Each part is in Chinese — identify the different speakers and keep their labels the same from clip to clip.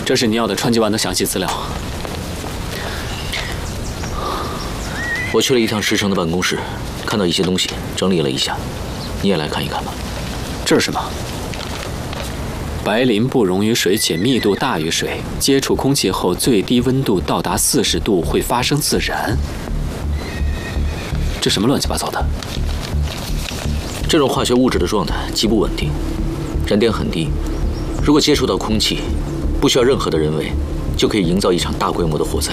Speaker 1: 这是你要的川籍丸的详细资料。
Speaker 2: 我去了一趟池城的办公室，看到一些东西，整理了一下，你也来看一看吧。
Speaker 1: 这是什么？白磷不溶于水且密度大于水，接触空气后最低温度到达40度会发生自燃。这什么乱七八糟的？
Speaker 2: 这种化学物质的状态极不稳定，燃点很低，如果接触到空气，不需要任何的人为，就可以营造一场大规模的火灾。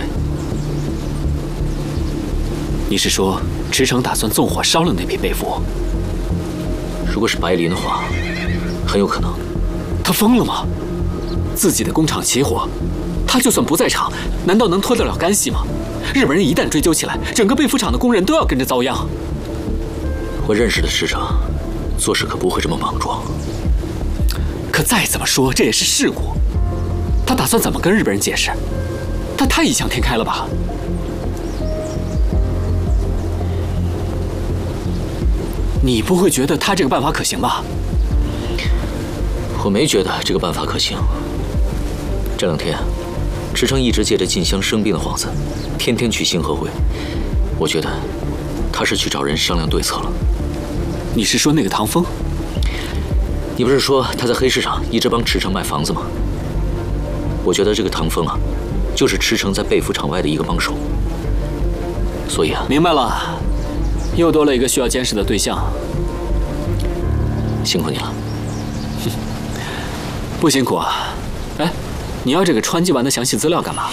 Speaker 1: 你是说池城打算纵火烧了那批被俘？
Speaker 2: 如果是白磷的话，很有可能。
Speaker 1: 他疯了吗？自己的工厂起火，他就算不在场，难道能脱得了干系吗？日本人一旦追究起来，整个被俘厂的工人都要跟着遭殃。
Speaker 2: 我认识的池城，做事可不会这么莽撞。
Speaker 1: 可再怎么说，这也是事故。他打算怎么跟日本人解释？他太异想天开了吧？你不会觉得他这个办法可行吧？
Speaker 2: 我没觉得这个办法可行。这2天，池城一直借着静香生病的幌子，天天去星河会。我觉得他是去找人商量对策了。
Speaker 1: 你是说那个唐风？
Speaker 2: 你不是说他在黑市上一直帮池城卖房子吗？我觉得这个唐风啊，就是池城在被俘场外的一个帮手。所以啊，
Speaker 1: 明白了，又多了一个需要监视的对象。
Speaker 2: 辛苦你了。
Speaker 1: 不辛苦啊。哎，你要这个川籍丸的详细资料干嘛？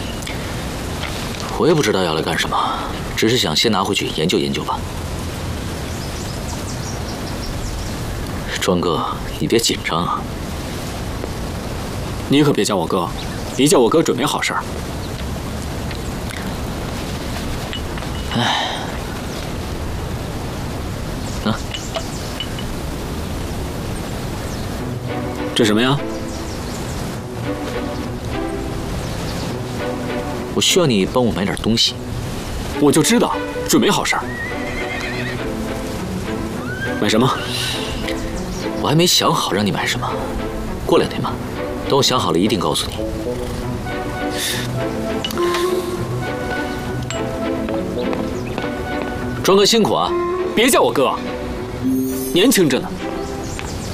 Speaker 2: 我也不知道要来干什么，只是想先拿回去研究研究吧。庄哥，你别紧张啊。
Speaker 1: 你可别叫我哥，一叫我哥准没好事儿。
Speaker 2: 哎，啊，
Speaker 1: 这什么呀？
Speaker 2: 我需要你帮我买点东西。
Speaker 1: 我就知道，准没好事儿。买什么？
Speaker 2: 我还没想好让你买什么，过2天吧。等我想好了，一定告诉你。庄哥辛苦啊！
Speaker 1: 别叫我哥，年轻着呢。